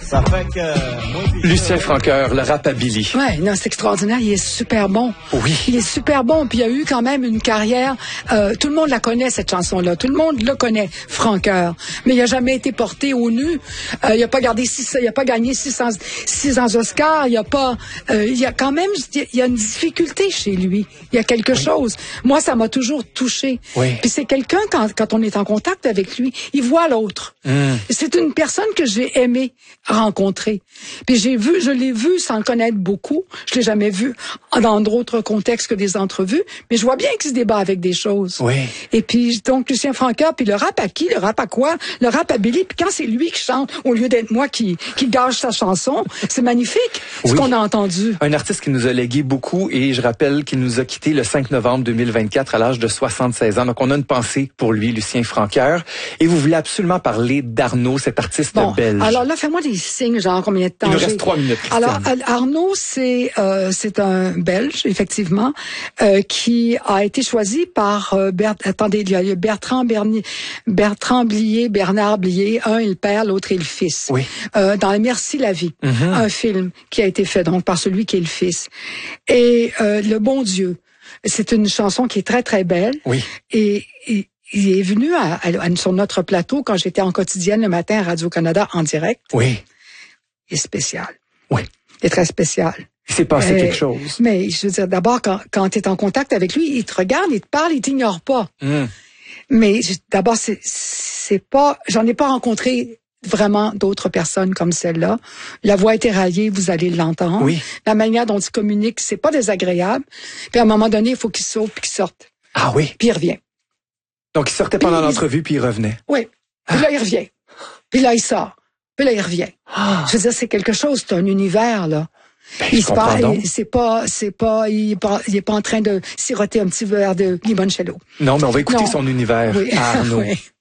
Ça fait que... Lucien Francoeur, le rap à Billy. Ouais, non, c'est extraordinaire. Il est super bon. Oui. Il est super bon. Puis il a eu quand même une carrière. Tout le monde la connaît, cette chanson-là. Tout le monde le connaît, Francoeur. Mais il a jamais été porté au nu. Il a pas gardé il a pas gagné 600 Oscars. Il y a quand même, il y a une difficulté chez lui. Il y a quelque chose. Moi, ça m'a toujours touché. Oui. Puis c'est quelqu'un, quand on est en contact avec lui, il voit l'autre. C'est une personne que j'ai aimé rencontrer. Puis je l'ai vu sans le connaître beaucoup. Je l'ai jamais vu dans d'autres contextes que des entrevues, mais je vois bien qu'il se débat avec des choses. Oui. Et puis, donc, Lucien Francoeur, puis le rap à qui? Le rap à quoi? Le rap à Billy. Puis quand c'est lui qui chante, au lieu d'être moi qui gâche sa chanson, c'est magnifique, ce qu'on a entendu. Un artiste qui nous a légué beaucoup, et je rappelle qu'il nous a quittés le 5 novembre 2024 à l'âge de 76 ans. Donc, on a une pensée pour lui, Lucien Francoeur. Et vous voulez absolument parler d'Arnaud, cet artiste belge. Alors là, fais-moi des signes, genre combien de temps. Il nous reste 3 minutes, Christiane. Alors, Arnaud, c'est un Belge, effectivement, qui a été choisi par il y a Bernard Blier, un est le père, l'autre est le fils. Oui. Dans Merci la vie, un film qui a été fait donc par celui qui est le fils. Et Le bon Dieu, c'est une chanson qui est très très belle. Oui. Et il est venu sur notre plateau quand j'étais en quotidienne le matin à Radio-Canada en direct. Oui. Il est spécial. Oui. Il est très spécial. Il s'est passé quelque chose. Mais je veux dire, d'abord, quand tu es en contact avec lui, il te regarde, il te parle, il t'ignore pas. Mais d'abord, c'est pas... J'en ai pas rencontré vraiment d'autres personnes comme celle-là. La voix est éraillée, vous allez l'entendre. Oui. La manière dont il communique, c'est pas désagréable. Puis à un moment donné, il faut qu'il sauve puis qu'il sorte. Ah oui. Puis il revient. Donc, il sortait pendant l'entrevue, puis il revenait. Oui. Puis là, il revient. Puis là, il sort. Puis là, il revient. Je veux dire, c'est quelque chose, c'est un univers, là. Il est pas en train de siroter un petit verre de limoncello. Non, mais on va écouter son univers, Arnaud. Oui.